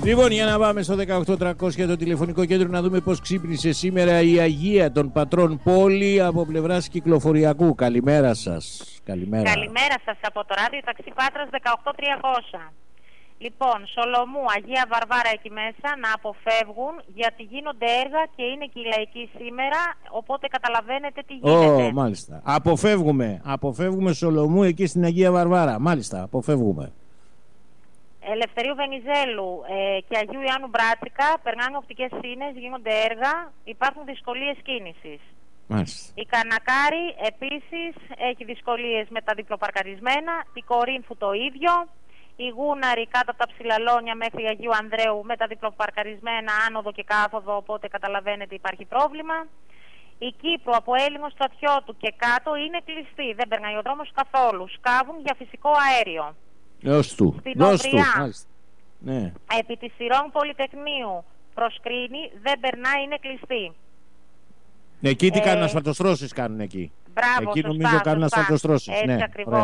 Λοιπόν, για να πάμε στο 18300 το τηλεφωνικό κέντρο να δούμε πώς ξύπνησε σήμερα η Αγία των Πατρών Πόλη από πλευράς κυκλοφοριακού. Καλημέρα σας. Καλημέρα. Καλημέρα σας από το ράδιο Ταξί Πάτρας 18300. Λοιπόν, Σολομού, Αγία Βαρβάρα εκεί μέσα να αποφεύγουν, γιατί γίνονται έργα και είναι και η λαϊκή σήμερα, οπότε καταλαβαίνετε τι γίνεται. Μάλιστα. Αποφεύγουμε Σολομού εκεί στην Αγία Βαρβάρα. Μάλιστα, αποφεύγουμε. Ελευθερίου Βενιζέλου και Αγίου Ιωάννου Μπράτσικα περνάνε οπτικές σύνες, γίνονται έργα, υπάρχουν δυσκολίες κίνησης. Μάλιστα. Η Κανακάρη επίσης έχει δυσκολίες με τα διπλοπαρκαρισμένα, η Κορίνθου το ίδιο. Η Γούναρη κάτω από τα Ψηλαλόνια μέχρι Αγίου Ανδρέου με τα διπλοπαρκαρισμένα άνοδο και κάθοδο, οπότε καταλαβαίνετε υπάρχει πρόβλημα. Η Κύπρου από Έλληνο Στρατιώτου και κάτω είναι κλειστή, δεν περνάει ο δρόμος καθόλου. Σκάβουν για φυσικό αέριο. Στην Οβριά, ναι. επί της Σειρών Πολυτεχνείου προς Κρίνη δεν περνάει, είναι κλειστή. Εκεί τι κάνουν, ασφαλτοστρώσεις κάνουν εκεί. Μπράβο, εκεί σωστά, νομίζω κάνουν ασφαλτοστρώσεις. Έτσι ναι, ακριβώς.